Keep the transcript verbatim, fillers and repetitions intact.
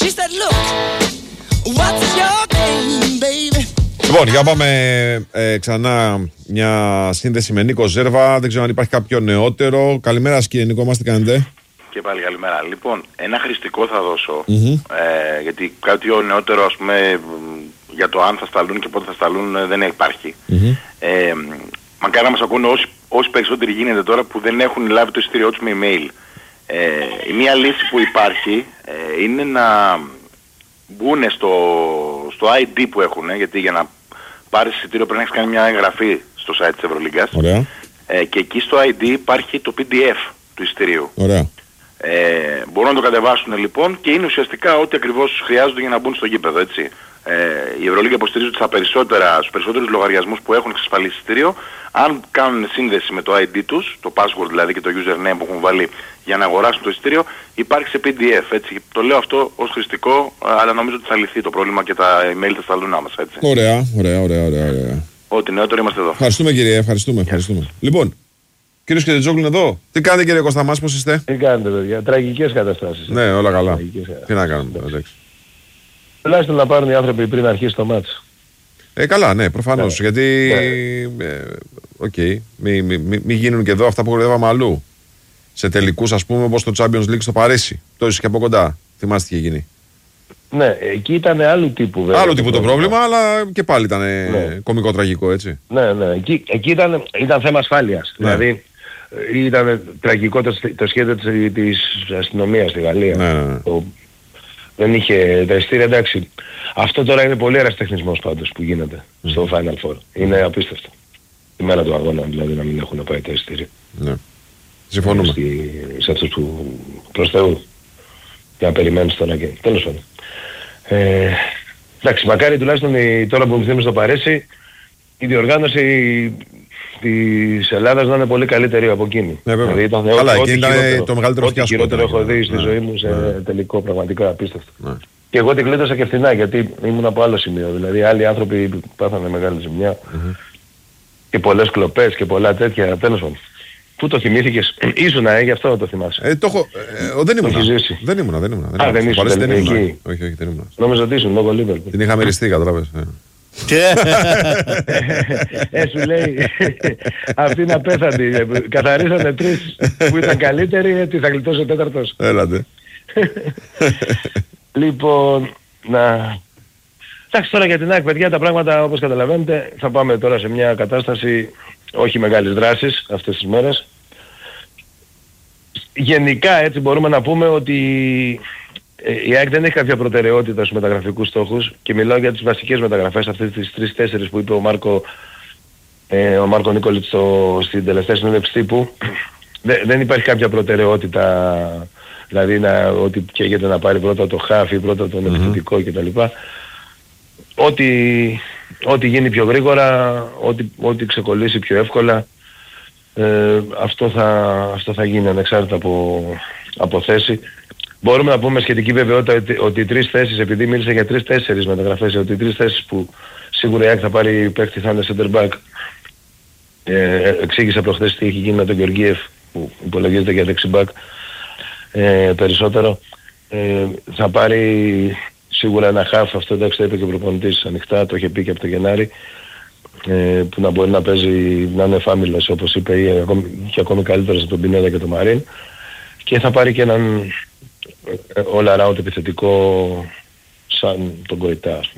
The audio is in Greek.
She said, look, what's your game, baby? Λοιπόν, για πάμε ε, ξανά μια σύνδεση με Νίκο Ζέρβα. Δεν ξέρω αν υπάρχει κάποιο νεότερο. Καλημέρα σας κύριε Νίκο, μας τι κάνετε? Και πάλι καλημέρα. Λοιπόν, ένα χρηστικό θα δώσω, mm-hmm. ε, γιατί κάτι ο νεότερο, ας πούμε, για το αν θα σταλούν και πότε θα σταλούν δεν υπάρχει. Mm-hmm. Ε, μακάρι να μας ακούνε όσοι, όσοι περισσότεροι γίνεται τώρα που δεν έχουν λάβει το εισιτήριό τους με email. Ε, η μία λύση που υπάρχει ε, είναι να μπουν στο, στο άι ντι που έχουν, γιατί για να πάρεις εισιτήριο πρέπει να έχεις κάνει μια εγγραφή στο site της Ευρωλίγκας. Ωραία. Ε, και εκεί στο άι ντι υπάρχει το πι ντι εφ του εισιτηρίου. Ωραία. Ε, μπορούν να το κατεβάσουν λοιπόν και είναι ουσιαστικά ό,τι ακριβώς χρειάζονται για να μπουν στο γήπεδο, έτσι. Ε, η Ευρωλίγκα υποστηρίζει ότι στα περισσότερα, στους περισσότερους λογαριασμούς που έχουν εξασφαλίσει εισιτήριο, αν κάνουν σύνδεση με το άι ντι τους, το password δηλαδή και το username που έχουν βάλει για να αγοράσουν το εισιτήριο, υπάρχει σε πι ντι εφ, έτσι. Το λέω αυτό ως χρηστικό, αλλά νομίζω ότι θα λυθεί το πρόβλημα και τα email θα σταλούν άμεσα, έτσι. Ωραία, ωραία, ωραία, ωραία, ωραία. Ό,τι νεότερο είμαστε εδώ. Ευχαριστούμε κύριε, ευχαριστούμε, ευχαριστούμε. Λοιπόν, κύριος Κετετζόγλου είναι εδώ. Τι κάνετε κύριε Κωνσταμάς, πώς είστε? Τι κάνετε παιδιά, τραγικές καταστάσεις. Ναι, όλα καλά. Τι να κάνουμε, εντάξει. Τουλάχιστον να πάρουν οι άνθρωποι πριν αρχίσει το μάτς. Ε, καλά, ναι, προφανώς. Yeah. Γιατί, οκ, yeah. ε, μην μη, μη, μη γίνουν και εδώ αυτά που κορδεύαμε αλλού. Σε τελικούς, ας πούμε, όπως το Champions League στο Παρίσι. Το είσαι και από κοντά. Θυμάστε τι είχε γίνει. Ναι, εκεί ήταν άλλου τύπου βέβαια. Άλλου τύπου το πρόβλημα, πρόβλημα αλλά και πάλι ήταν ναι. κωμικό τραγικό, έτσι. Ναι, ναι, εκεί, εκεί ήταν, ήταν θέμα ασφάλειας. Ναι. Δηλαδή, ήταν τραγικό το, το σχέδιο της, της αστυνομίας στη Γαλλία. Ναι, ναι, ναι. Το, δεν είχε τα εισιτήρια, εντάξει. Αυτό τώρα είναι πολύ ερασιτεχνισμός πάντως που γίνεται mm. στο Final Four. Είναι απίστευτο. Η μέρα του αγώνα δηλαδή να μην έχουν πάει τα εισιτήρια. Ναι. Συμφωνούμε. Στη, σε αυτούς που προς Θεού. Και να περιμένεις τώρα και τέλος πάντων. Ε, εντάξει, μακάρι τουλάχιστον η, τώρα που μιλάμε στο Παρίσι η διοργάνωση της Ελλάδας να είναι πολύ καλύτερη από εκείνη. Ναι, δηλαδή ήταν καλά, ό, εκείνη ήταν το μεγαλύτερο φιάσκο. Ό,τι χειρότερο έχω δει στη ναι, ζωή μου σε ναι. τελικό, πραγματικά απίστευτο. Ναι. Και εγώ την κλείτωσα και φθηνά γιατί ήμουν από άλλο σημείο. Δηλαδή άλλοι άνθρωποι πάθανε μεγάλη ζημιά mm-hmm. και πολλές κλοπές και πολλά τέτοια. Τέλος πάντων. Πού το θυμήθηκες? Ήσουνα, ε, γι' αυτό το θυμάσαι. Ε, το έχω, ε, δεν ήμουνα. Δεν ήμουνα, δεν ήμουνα. Α, δεν ήσουν, δεν ήμουνα. Εκεί. Όχι, όχι, δεν ήμουνα. Νόμιζα ότι ήσουν, λόγω Λίβερπουλ. Την είχα μεριστεί, κατάλαβες. Ε, σου λέει, αυτοί να πέθανε. Καθαρίσανε τρεις που ήταν καλύτεροι, έτσι θα γλιτώσει ο τέταρτος. Έλατε. Λοιπόν, να... Εντάξει, τώρα για την ΑΕΚ, παιδιά, τα πράγματα όπως καταλαβαίνετε, θα πάμε τώρα σε μια κατάσταση όχι μεγάλης δράσης αυτές τις μέρες. Γενικά έτσι μπορούμε να πούμε ότι η ΑΕΚ δεν έχει κάποια προτεραιότητα στους μεταγραφικούς στόχους και μιλάω για τις βασικές μεταγραφές, αυτές τις τρεις τέσσερις που είπε ο Μάρκο, ε, ο Μάρκο Νίκολιτς στο, στην τελευταία συνέντευξη τύπου. Δε, δεν υπάρχει κάποια προτεραιότητα, δηλαδή να, ότι καίγεται να πάρει πρώτα το χάφι, πρώτα τον mm-hmm. επιθετικό κτλ. Ό,τι, ό,τι γίνει πιο γρήγορα, ό,τι, ό,τι ξεκολλήσει πιο εύκολα, ε, αυτό, θα, αυτό θα γίνει ανεξάρτητα από, από θέση. Μπορούμε να πούμε σχετική βεβαιότητα ότι, ότι οι τρεις θέσεις, επειδή μίλησε για τρεις-τέσσερις μεταγραφές, ότι οι τρεις θέσεις που σίγουρα η ΑΕΚ θα πάρει παίκτη θα είναι center back. Ε, εξήγησα προχθές τι έχει γίνει με τον Γεωργίεφ που υπολογίζεται για δεξιμπακ ε, περισσότερο. Ε, θα πάρει σίγουρα ένα χαφ, αυτό εντάξει το είπε και ο προπονητής ανοιχτά, το είχε πει και από το Γενάρη, ε, που να μπορεί να παίζει, να είναι φάμιλος όπως είπε ή ακόμη, και ακόμη καλύτερος από τον Πινέδα και τον Μαρίν, και θα πάρει και έναν all around επιθετικό σαν τον Κοϊτά.